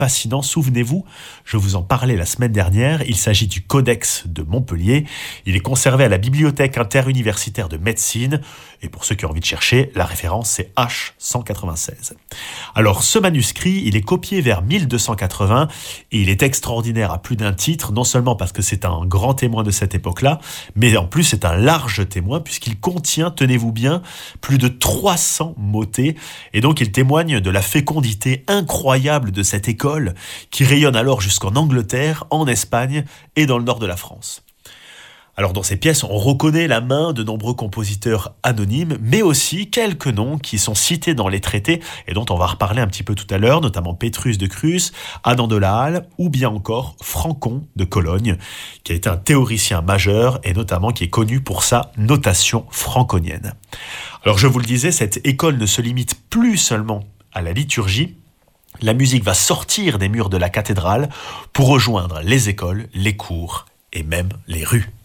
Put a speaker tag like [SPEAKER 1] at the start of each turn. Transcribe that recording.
[SPEAKER 1] fascinant. Souvenez-vous, je vous en parlais la semaine dernière, il s'agit du Codex de Montpellier. Il est conservé à la Bibliothèque interuniversitaire de médecine. Et pour ceux qui ont envie de chercher, la référence c'est H196. Alors ce manuscrit, il est copié vers 1280 et il est extraordinaire à plus d'un titre, non seulement parce que c'est un grand témoin de cette époque-là, mais en plus c'est un large témoin puisqu'il contient, tenez-vous bien, plus de 300 motets. Et donc il témoigne de la fécondité incroyable de cette école qui rayonne alors jusqu'en Angleterre, en Espagne et dans le nord de la France. Alors dans ces pièces, on reconnaît la main de nombreux compositeurs anonymes, mais aussi quelques noms qui sont cités dans les traités et dont on va reparler un petit peu tout à l'heure, notamment Pétrus de Crus, Adam de la Halle ou bien encore Francon de Cologne, qui a été un théoricien majeur et notamment qui est connu pour sa notation franconienne. Alors je vous le disais, cette école ne se limite plus seulement à la liturgie. La musique va sortir des murs de la cathédrale pour rejoindre les écoles, les cours et même les rues.